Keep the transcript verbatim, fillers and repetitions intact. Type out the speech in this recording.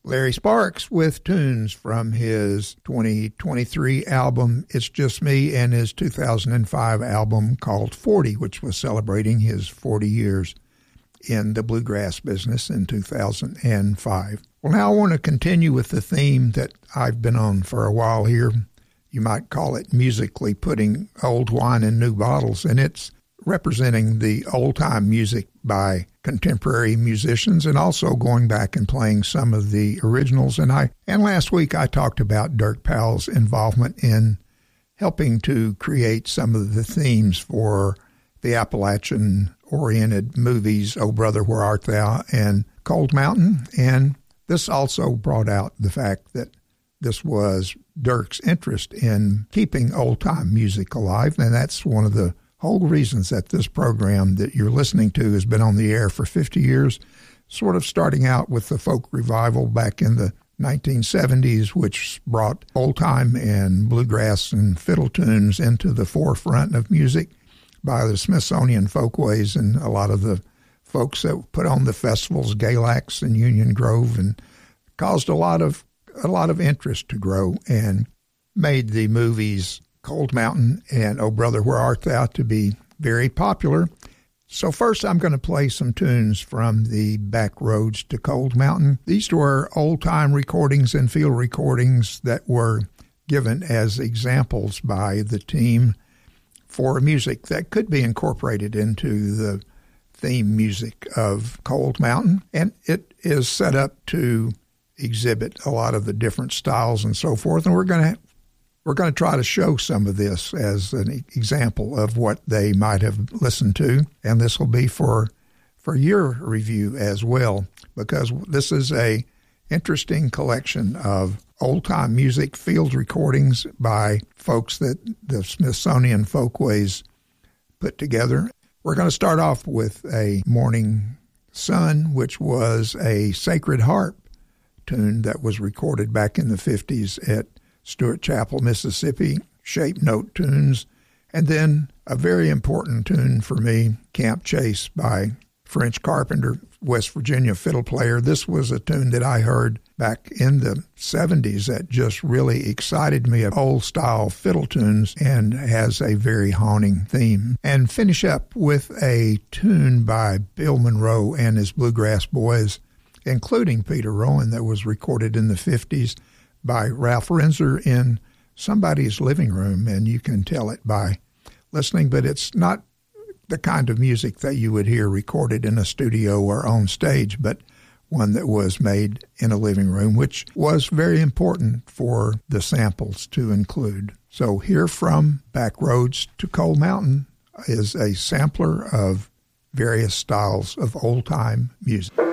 Larry Sparks with tunes from his twenty twenty-three album, It's Just Me, and his two thousand five album called forty, which was celebrating his forty years in the bluegrass business in two thousand five. Well, now I want to continue with the theme that I've been on for a while here. You might call it musically putting old wine in new bottles, and it's representing the old-time music by contemporary musicians and also going back and playing some of the originals. And I and last week I talked about Dirk Powell's involvement in helping to create some of the themes for the Appalachian-oriented movies, Oh Brother, Where Art Thou, and Cold Mountain. And this also brought out the fact that this was Dirk's interest in keeping old-time music alive, and that's one of the whole reasons that this program that you're listening to has been on the air for fifty years, sort of starting out with the folk revival back in the nineteen seventies, which brought old-time and bluegrass and fiddle tunes into the forefront of music by the Smithsonian Folkways and a lot of the folks that put on the festivals, Galax and Union Grove, and caused a lot of a lot of interest to grow and made the movies Cold Mountain and Oh Brother, Where Art Thou to be very popular. So first I'm going to play some tunes from the Back Roads to Cold Mountain. These were old-time recordings and field recordings that were given as examples by the team for music that could be incorporated into the theme music of Cold Mountain. And it is set up to exhibit a lot of the different styles and so forth. And we're going to We're going to try to show some of this as an example of what they might have listened to, and this will be for for your review as well, because this is a interesting collection of old-time music field recordings by folks that the Smithsonian Folkways put together. We're going to start off with a Morning Sun, which was a Sacred Harp tune that was recorded back in the fifties at Stewart Chapel, Mississippi, shape note tunes, and then a very important tune for me, Camp Chase by French Carpenter, West Virginia fiddle player. This was a tune that I heard back in the seventies that just really excited me, of old-style fiddle tunes, and has a very haunting theme. And finish up with a tune by Bill Monroe and his Bluegrass Boys, including Peter Rowan, that was recorded in the fifties, by Ralph Renzer in somebody's living room, and you can tell it by listening, but it's not the kind of music that you would hear recorded in a studio or on stage, but one that was made in a living room, which was very important for the samples to include. So here from Back Roads to Cold Mountain is a sampler of various styles of old-time music.